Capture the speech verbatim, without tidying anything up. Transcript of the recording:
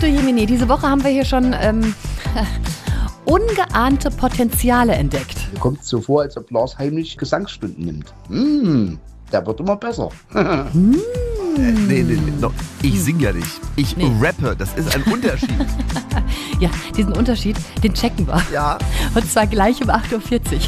Jemine, diese Woche haben wir hier schon ähm, ungeahnte Potenziale entdeckt. Mir kommt es so vor, als ob Lars heimlich Gesangsstunden nimmt. Mmh, der wird immer besser. mm. äh, nee, nee, nee, no. Ich singe ja nicht. Ich nee. rappe, das ist ein Unterschied. Ja, diesen Unterschied, den checken wir. Ja. Und zwar gleich um acht Uhr vierzig.